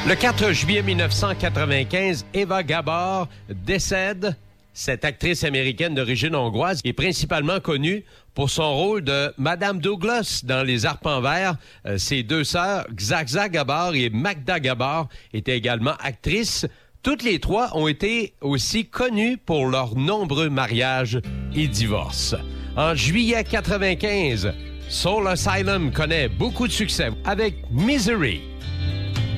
Le 4 juillet 1995, Eva Gabor décède. Cette actrice américaine d'origine hongroise est principalement connue pour son rôle de Madame Douglas dans Les Arpents Verts. Ses deux sœurs, Xaxa Gabor et Magda Gabor, étaient également actrices. Toutes les trois ont été aussi connues pour leurs nombreux mariages et divorces. En juillet 95, Soul Asylum connaît beaucoup de succès avec Misery.